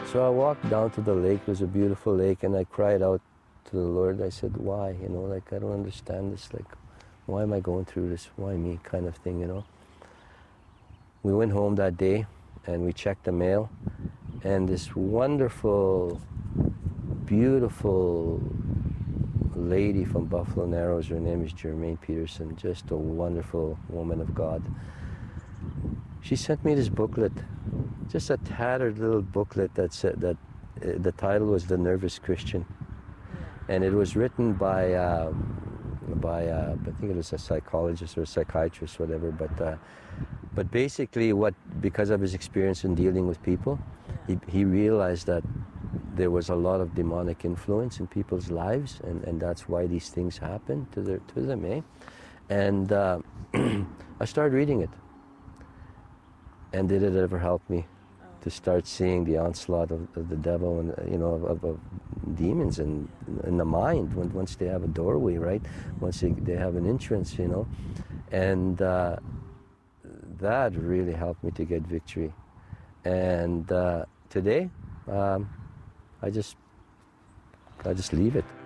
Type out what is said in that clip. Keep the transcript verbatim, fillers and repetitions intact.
So I walked down to the lake. It was a beautiful lake, and I cried out to the Lord. I said, why? You know, like, I don't understand this. Like, why am I going through this? Why me? Kind of thing, you know. We went home that day, and we checked the mail, and this wonderful, beautiful lady from Buffalo Narrows, her name is Germaine Peterson, just a wonderful woman of God. She sent me this booklet, just a tattered little booklet that said that uh, the title was The Nervous Christian, and it was written by uh, by uh, I think it was a psychologist or a psychiatrist, whatever. But uh, but basically, what because of his experience in dealing with people, he he realized that there was a lot of demonic influence in people's lives, and, and that's why these things happen to their to them, eh? And uh, I started reading it. And did it ever help me to start seeing the onslaught of, of the devil and, you know, of, of, of demons in, in the mind when, once they have a doorway, right? Once they, they have an entrance, you know. And uh, that really helped me to get victory. And uh, today, um, I just, I just leave it.